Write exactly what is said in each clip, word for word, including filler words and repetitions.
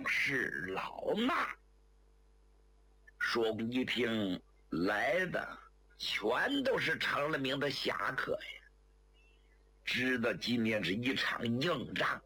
士老衲。说一听来的全都是成了名的侠客呀，知道今天是一场硬仗，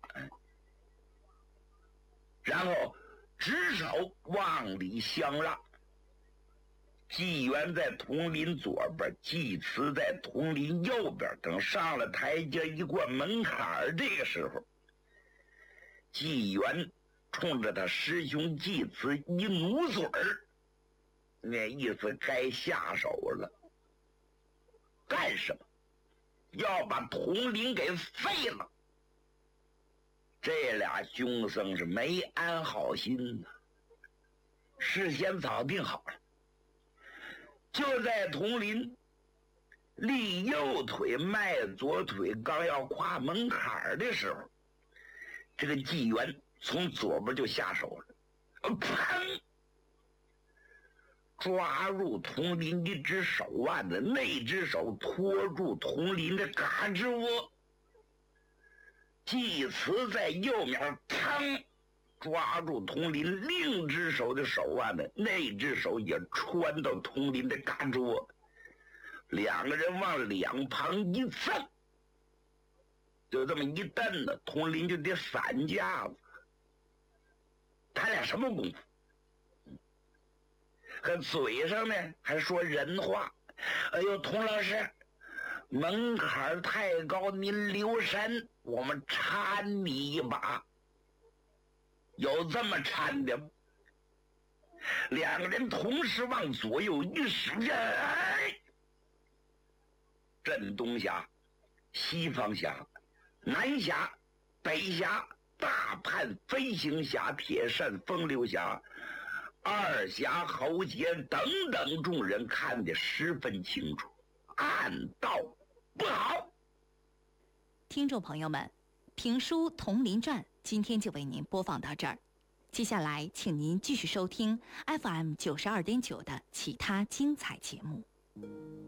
然后执手往里相让。纪元在统领左边，纪慈在统领右边。等上了台阶一过门槛，这个时候纪元冲着他师兄纪慈一努嘴儿，那意思该下手了。干什么？要把统领给废了。这俩凶僧是没安好心呐，事先早定好了。就在统领立右腿迈左腿刚要跨门槛的时候，这个纪元从左边就下手了，砰！抓入统领一只手腕的，那只手拖住统领的嘎吱窝。纪慈在右面，砰！抓住统领另一只手的手腕的，那只手也穿到统领的嘎吱窝。两个人往两旁一蹭，就这么一蹬呢，统领就得散架子。他俩什么功夫？可嘴上呢还说人话。哎呦，童老师，门槛太高，您留神，我们搀你一把。有这么搀的吗？两个人同时往左右一使劲，镇东峡、西方峡、南峡、北峡、大畔飞行峡、铁扇风流峡、二峡侯杰等等众人看得十分清楚，暗道不好。 听众朋友们，评书《铜陵传》今天就为您播放到这儿，接下来请您继续收听 F M 九十二点九的其他精彩节目。